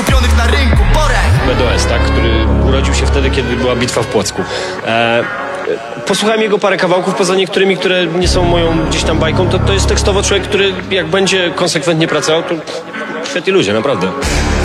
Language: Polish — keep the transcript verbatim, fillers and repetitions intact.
kupionych na rynku, Borek. B D S, tak? Który urodził się wtedy, kiedy była bitwa w Płocku. E, posłuchałem jego parę kawałków, poza niektórymi, które nie są moją gdzieś tam bajką, to, to jest tekstowo człowiek, który jak będzie konsekwentnie pracował, to świetni ludzie, naprawdę.